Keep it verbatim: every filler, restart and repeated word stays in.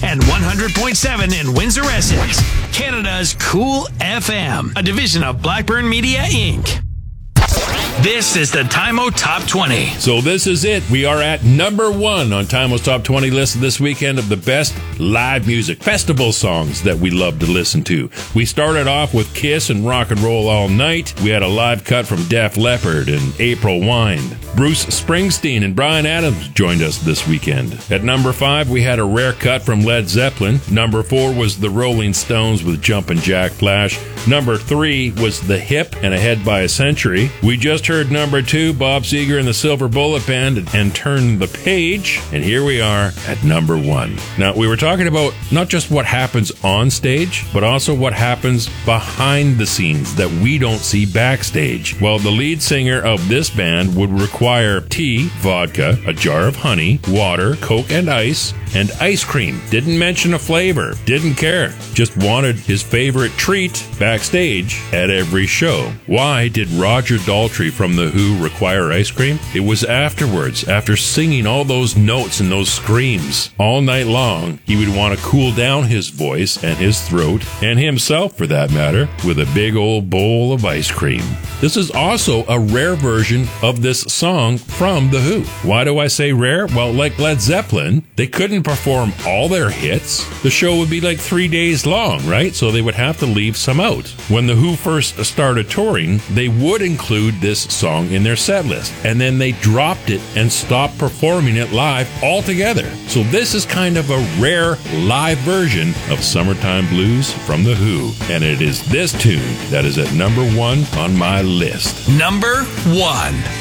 and one hundred point seven in Windsor, Essex. Canada's Cool F M, a division of Blackburn Media, Incorporated. This is the Time-O Top twenty. So this is it. We are at number one on Time-O's Top twenty list this weekend of the best live music festival songs that we love to listen to. We started off with Kiss and Rock and Roll All Night. We had a live cut from Def Leppard and April Wine. Bruce Springsteen and Bryan Adams joined us this weekend. At number five, we had a rare cut from Led Zeppelin. Number four was the Rolling Stones with Jumpin' Jack Flash. Number three was The Hip and Ahead by a Century. We just heard number two, Bob Seger and the Silver Bullet Band and Turn the Page. And here we are at number one. Now, we were talking about not just what happens on stage, but also what happens behind the scenes that we don't see backstage. Well, the lead singer of this band would require tea, vodka, a jar of honey, water, Coke and ice, and ice cream. Didn't mention a flavor. Didn't care. Just wanted his favorite treat backstage at every show. Why did Roger Daltrey from The Who require ice cream? It was afterwards, after singing all those notes and those screams all night long, he would want to cool down his voice and his throat, and himself for that matter, with a big old bowl of ice cream. This is also a rare version of this song from The Who. Why do I say rare? Well, like Led Zeppelin, they couldn't perform all their hits. The show would be like three days long, right? So they would have to leave some out. When The Who first started touring, they would include this song in their set list, and then they dropped it and stopped performing it live altogether. So this is kind of a rare live version of Summertime Blues from The Who, and it is this tune that is at number one on my list. Number one.